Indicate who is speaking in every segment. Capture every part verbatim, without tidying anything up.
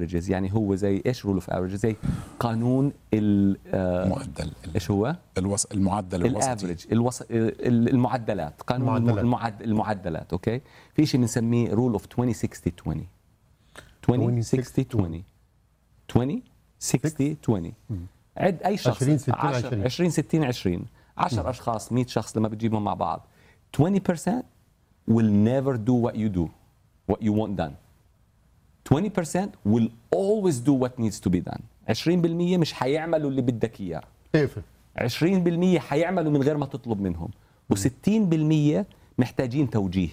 Speaker 1: افريجز. يعني هو زي ايش رول اوف افريجز؟ زي قانون
Speaker 2: المعدل
Speaker 1: ايش هو؟
Speaker 2: الوص... المعدل الوسطي،
Speaker 1: الافريج، الوص... المعدلات، قانون
Speaker 3: المعدلات.
Speaker 1: المعد... المعدلات. اوكي، في شيء بنسميه رول اوف عشرين ستين عشرين عشرين ستين عشرين عشرين ستين عشرين. عد اي شخص
Speaker 3: عشرين ستين عشرين
Speaker 1: عشرين ستين عشرين عشرة اشخاص مية شخص لما بتجيبهم مع بعض عشرين بالمية will never do what you do what you want done. عشرين بالمية will always do what needs to be done. عشرين بالمية مش حيعملوا اللي بدك اياه.
Speaker 3: اقفل.
Speaker 1: عشرين بالمية حيعملوا من غير ما تطلب منهم، و60% محتاجين توجيه.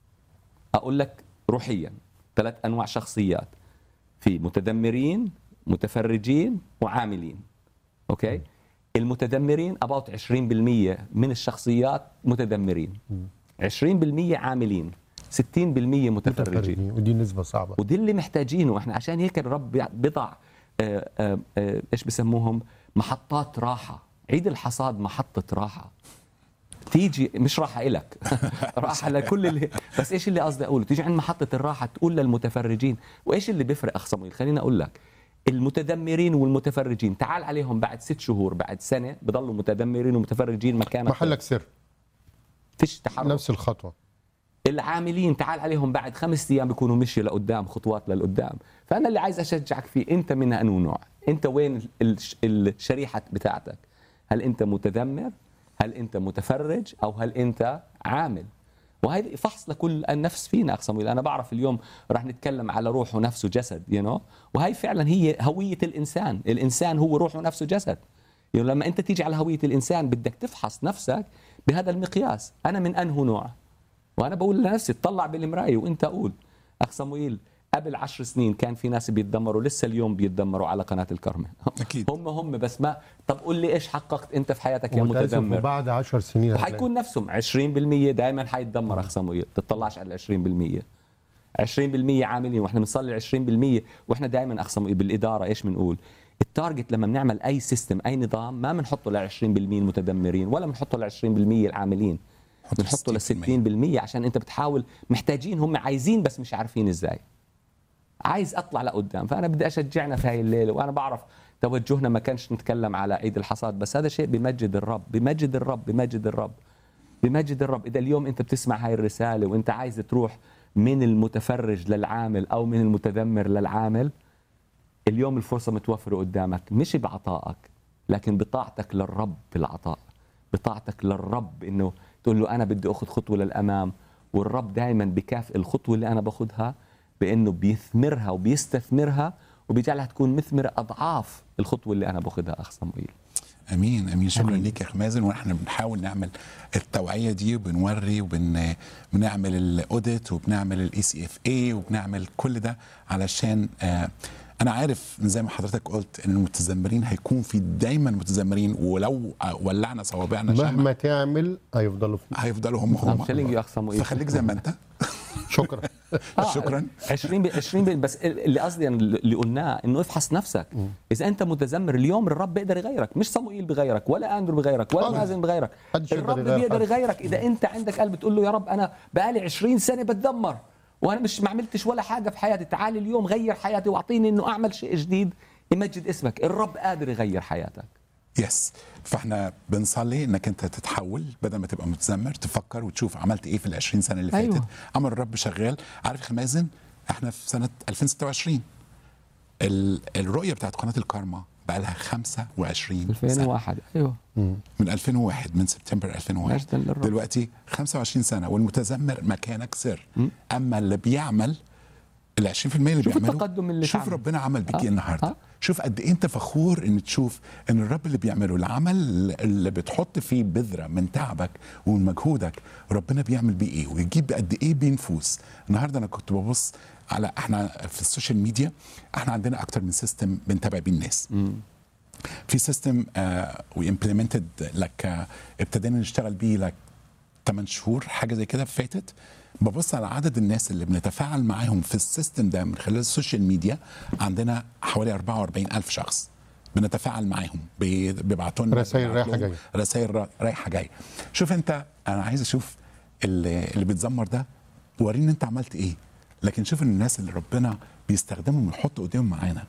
Speaker 1: اقول لك روحيا ثلاث انواع شخصيات، في متدمرين، متفرجين، وعاملين. اوكي، المتدمرين about عشرين بالمية من الشخصيات متدمرين، عشرين بالمية عاملين، ستين بالمية متفرجين.
Speaker 3: ودي نسبة صعبة،
Speaker 1: ودي اللي محتاجينه احنا. عشان هيك الرب بضع آآ آآ ايش بسموهم، محطات راحة. عيد الحصاد محطة راحة، تيجي مش راحة إلك راحة لكل اللي، بس ايش اللي قصدي اقوله، تيجي عند محطة الراحة تقول للمتفرجين. وايش اللي بيفرق اخ صمويل؟ خليني اقول لك، المتدمرين والمتفرجين تعال عليهم بعد ست شهور بعد سنة بضلوا متدمرين ومتفرجين مكانك،
Speaker 3: محلك سر،
Speaker 1: فيش تحرك،
Speaker 3: نفس الخطوة.
Speaker 1: العاملين تعال عليهم بعد خمس ايام بيكونوا مشي لقدام، خطوات للقدام. فانا اللي عايز اشجعك فيه، انت من انو نوع؟ انت وين الشريحه بتاعتك؟ هل انت متذمر؟ هل انت متفرج؟ او هل انت عامل؟ وهي فحص لكل النفس فينا اخ صمويل. انا بعرف اليوم راح نتكلم على روح ونفس وجسد، يو you know? وهي فعلا هي هويه الانسان. الانسان هو روح ونفس وجسد. يعني لما انت تيجي على هويه الانسان بدك تفحص نفسك بهذا المقياس، انا من انه نوع؟ وانا بقول لنفسي اطلع بالمرايه وانت قول. اخ صمويل، قبل عشر سنين كان في ناس بيتدمروا، لسه اليوم بيتدمروا على قناه الكرمه.
Speaker 2: اكيد
Speaker 1: هم هم بس ما. طب قول لي ايش حققت انت في حياتك يا متدمر؟
Speaker 3: وبعد عشر سنين
Speaker 1: وحيكون نفسهم عشرين بالمية دائما حيتدمر. اخ صمويل تطلعش على عشرين بالمية. عشرين بالمية عاملين، واحنا بنصلي عشرين بالمية. واحنا دائما اخ صمويل بالاداره ايش بنقول؟ التارجت لما بنعمل اي سيستم اي نظام ما بنحطه ل عشرين بالمية المتدمرين ولا بنحطه ل عشرين بالمية العاملين، بنحطه ل ستين بالمية عشان انت بتحاول، محتاجين، هم عايزين بس مش عارفين ازاي. عايز اطلع لقدام. فانا بدي اشجعنا في هاي الليله. وانا بعرف توجهنا ما كانش نتكلم على عيد الحصاد، بس هذا شيء بمجد الرب، بمجد الرب، بمجد الرب، بمجد الرب. اذا اليوم انت بتسمع هاي الرساله وانت عايز تروح من المتفرج للعامل او من المتذمر للعامل، اليوم الفرصه متوفره قدامك، مش بعطائك لكن بطاعتك للرب بالعطاء، بطاعتك للرب انه تقول له انا بدي اخذ خطوه للامام. والرب دائما بكافئ الخطوه اللي انا باخذها بانه بيثمرها وبيستثمرها وبيجعلها تكون مثمره اضعاف الخطوه اللي انا باخذها اخ صمويل.
Speaker 2: امين امين. شكرا ليك يا اخ مازن. واحنا بنحاول نعمل التوعيه دي وبنوري وبن بنعمل الاوديت وبنعمل الاي سي اف اي وبنعمل كل ده علشان آه انا عارف زي ما حضرتك قلت ان المتذمرين هيكون في دايما متذمرين، ولو ولعنا صوابعنا
Speaker 3: مهما تعمل هيفضلوا
Speaker 2: هيفضلوا هم هم. فخليك زي ما انت.
Speaker 3: شكرا.
Speaker 1: آه
Speaker 2: شكرا.
Speaker 1: عشرين عشرين بس اللي قصدي اللي قلناه انه افحص نفسك. اذا انت متذمر اليوم الرب بيقدر يغيرك، مش صموئيل بغيرك ولا اندرو بغيرك ولا مازن بغيرك. الرب بيقدر يغيرك اذا انت عندك قلب تقول له يا رب انا بقالي عشرين سنه بتذمر وانا مش ما عملتش ولا حاجه في حياتي، تعال اليوم غير حياتي واعطيني انه اعمل شيء جديد يمجد اسمك. الرب قادر يغير حياتك.
Speaker 2: يس. فاحنا بنصلي انك انت تتحول، بدل ما تبقى متذمر تفكر وتشوف عملت ايه في العشرين سنه اللي فاتت.
Speaker 1: أيوة.
Speaker 2: عمل الرب شغال. عارف يا مازن، احنا في سنه ألفين وستة وعشرين الرؤيه بتاعت قناه الكارما بقى لها خمسة وعشرين
Speaker 1: ألفين وواحد. ايوه
Speaker 2: من ألفين وواحد، من سبتمبر ألفين وواحد دلوقتي خمسة وعشرين سنه. والمتذمر مكانك سر. م. اما اللي بيعمل ال عشرين بالمية اللي
Speaker 1: شوف
Speaker 2: بيعمله،
Speaker 1: التقدم اللي
Speaker 2: شوف
Speaker 1: تعمل.
Speaker 2: ربنا عمل بيك ايه
Speaker 1: أه؟
Speaker 2: النهارده. أه؟ شوف قد ايه انت فخور ان تشوف ان الرب اللي بيعمله العمل اللي بتحط فيه بذره من تعبك ومن مجهودك، ربنا بيعمل بيه ايه ويجيب قد ايه بينفوس. النهارده انا كنت ببص على، احنا في السوشيال ميديا احنا عندنا اكتر من سيستم بنتابع بيه الناس. م. في سيستم وي امبلمنتد لك، ابتدينا نشتغل بيه لك ثمانية شهور حاجه زي كده فاتت. ببص على عدد الناس اللي بنتفاعل معاهم في السيستم ده من خلال السوشيال ميديا، عندنا حوالي أربعة وأربعين ألف شخص بنتفاعل معاهم، بيبعتوا لنا
Speaker 3: رسائل رايحه جايه،
Speaker 2: رسائل رايحه جايه. شوف انت، انا عايز اشوف اللي, اللي بيتذمر ده، وريني انت عملت ايه. لكن شوف الناس اللي ربنا بيستخدمهم ويحط قدامهم معانا